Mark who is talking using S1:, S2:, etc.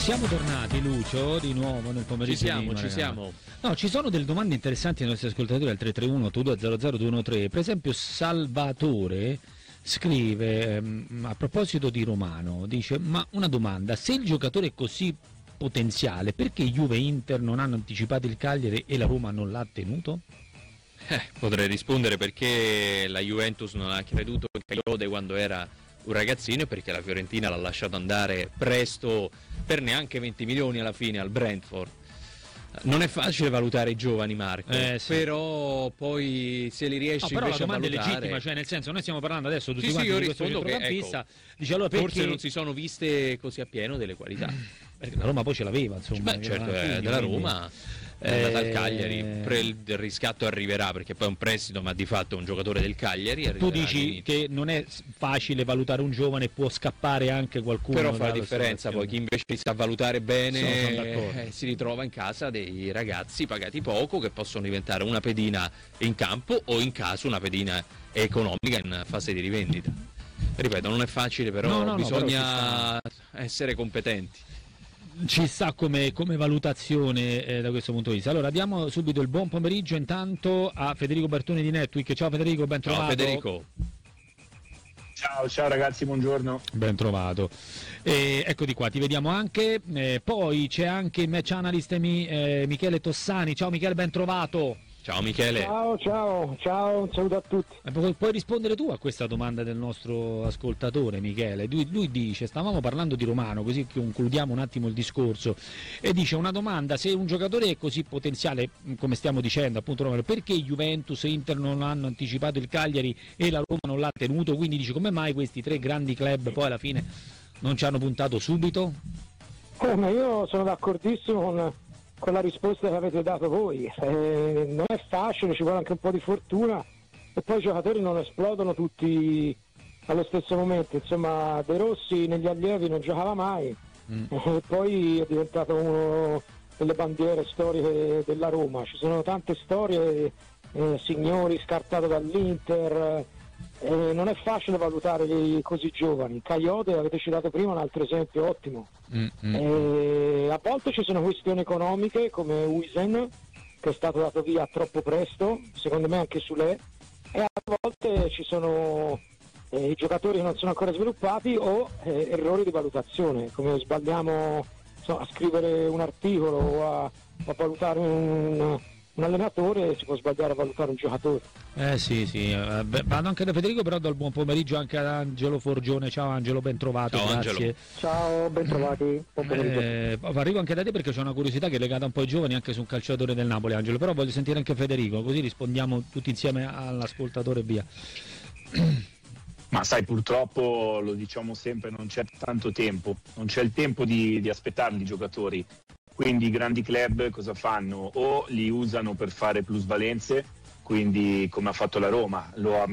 S1: Siamo tornati, Lucio, di nuovo nel pomeriggio.
S2: Ci siamo.
S1: No, ci sono delle domande interessanti ai nostri ascoltatori al 331 8200 213. Per esempio Salvatore scrive a proposito di Romano, dice: ma una domanda, se il giocatore è così potenziale, perché Juve e Inter non hanno anticipato il Cagliari e la Roma non l'ha tenuto?
S2: Potrei rispondere perché la Juventus non ha creduto in Cagliari quando era un ragazzino e perché la Fiorentina l'ha lasciato andare presto per neanche 20 milioni alla fine al Brentford. Non è facile valutare i giovani, Marco,
S1: sì.
S2: Però poi se li riesci invece a valutare...
S1: Però la domanda è legittima, cioè nel senso, noi stiamo parlando adesso tutti quanti
S2: io
S1: di questo
S2: rispondo che
S1: centrocampista, dice allora perché...
S2: forse non si sono viste così a pieno delle qualità.
S1: Perché la Roma poi ce l'aveva, insomma.
S2: Beh, certo, della Roma è andata al Cagliari, il riscatto arriverà perché poi è un prestito, ma di fatto è un giocatore del Cagliari.
S1: Tu dici che non è facile valutare un giovane, può scappare anche qualcuno.
S2: Però fa la differenza, poi chi invece sa valutare bene si ritrova in casa dei ragazzi pagati poco che possono diventare una pedina in campo o in caso una pedina economica in fase di rivendita. Ripeto, non è facile, però bisogna essere competenti.
S1: Ci sta come valutazione da questo punto di vista. Allora diamo subito il buon pomeriggio intanto a Federico Bertoni di Netweek. Ciao Federico, ben trovato.
S2: Ciao Federico.
S3: Ciao ragazzi, buongiorno.
S1: Ben trovato. Eccoti qua, ti vediamo anche. Poi c'è anche il match analyst Michele Tossani. Ciao Michele, ben trovato.
S2: Ciao Michele.
S3: Ciao, un saluto a tutti.
S1: Puoi rispondere tu a questa domanda del nostro ascoltatore Michele? Lui dice, stavamo parlando di Romano, così concludiamo un attimo il discorso, e dice una domanda: se un giocatore è così potenziale come stiamo dicendo appunto Romano, perché Juventus e Inter non hanno anticipato il Cagliari e la Roma non l'ha tenuto? Quindi dice, come mai questi tre grandi club poi alla fine non ci hanno puntato subito?
S3: Ma io sono d'accordissimo con la risposta che avete dato voi. Non è facile, ci vuole anche un po' di fortuna e poi i giocatori non esplodono tutti allo stesso momento. Insomma, De Rossi negli allievi non giocava mai e poi è diventato uno delle bandiere storiche della Roma. Ci sono tante storie, Signori scartato dall'Inter, non è facile valutare i così giovani. Caiote, avete citato prima, un altro esempio ottimo. A volte ci sono questioni economiche come Huijsen, che è stato dato via troppo presto, secondo me anche Sule, e a volte ci sono i giocatori che non sono ancora sviluppati o errori di valutazione, come sbagliamo a scrivere un articolo o a valutare un allenatore, si può sbagliare a valutare un giocatore.
S1: Sì, vado anche da Federico, però do il buon pomeriggio anche ad Angelo Forgione. Ciao Angelo, ben trovato.
S2: Ciao,
S1: grazie.
S2: Angelo.
S3: Ciao, ben trovati. Buon pomeriggio.
S1: Arrivo anche da te perché c'è una curiosità che è legata un po' ai giovani, anche su un calciatore del Napoli, Angelo, però voglio sentire anche Federico, così rispondiamo tutti insieme all'ascoltatore, via.
S4: Ma sai, purtroppo lo diciamo sempre, non c'è tanto tempo, non c'è il tempo di aspettarli i giocatori. Quindi i grandi club cosa fanno? O li usano per fare plusvalenze, quindi come ha fatto la Roma, lo ha